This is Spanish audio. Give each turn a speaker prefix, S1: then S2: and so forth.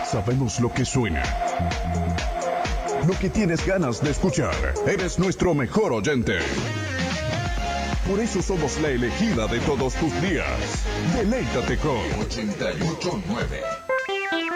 S1: Sabemos lo que suena, lo que tienes ganas de escuchar. Eres nuestro mejor oyente. Por eso somos la elegida de todos tus días. Deleítate con 88.9.